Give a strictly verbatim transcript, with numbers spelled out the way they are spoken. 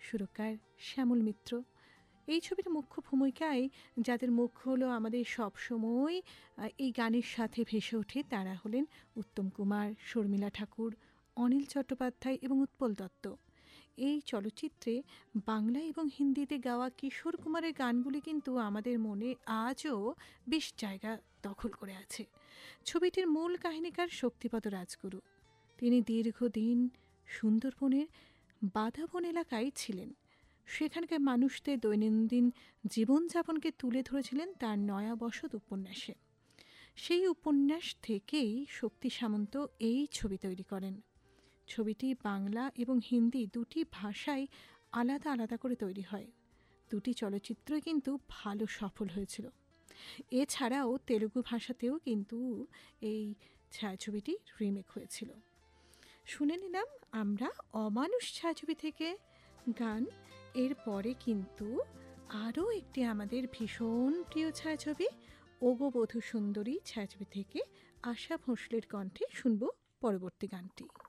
সুরকার শ্যামল মিত্র। এই ছবির মুখ্য ভূমিকায় যাদের মুখ হলো আমাদের সবসময় এই গানের সাথে ভেসে ওঠে তারা হলেন উত্তম কুমার, শর্মিলা ঠাকুর, অনিল চট্টোপাধ্যায় এবং উৎপল দত্ত। এই চলচ্চিত্রে বাংলা এবং হিন্দিতে গাওয়া কিশোর কুমারের গানগুলি কিন্তু আমাদের মনে আজও বেশ জায়গা দখল করে আছে। ছবিটির মূল কাহিনীকার শক্তিপদ রাজগুরু। তিনি দীর্ঘদিন সুন্দরবনের বাঁধাবন এলাকায় ছিলেন। সেখানকার মানুষদের দৈনন্দিন জীবনযাপনকে তুলে ধরেছিলেন তার নয়া বসত উপন্যাসে। সেই উপন্যাস থেকেই শক্তি সামন্ত এই ছবি তৈরি করেন। ছবিটি বাংলা এবং হিন্দি দুটি ভাষায় আলাদা আলাদা করে তৈরি হয়। দুটি চলচ্চিত্রই কিন্তু ভালো সফল হয়েছিল। এছাড়াও তেলুগু ভাষাতেও কিন্তু এই ছায়াছবিটি রিমেক হয়েছিল। শুনে নিলাম আমরা অমানুষ ছায়াছবি থেকে গান। এরপরে কিন্তু আরও একটি আমাদের ভীষণ প্রিয় ছায়াছবি ওগো বধূ সুন্দরী ছায়াছবি থেকে আশা ভোঁসলের কণ্ঠে শুনব পরবর্তী গানটি।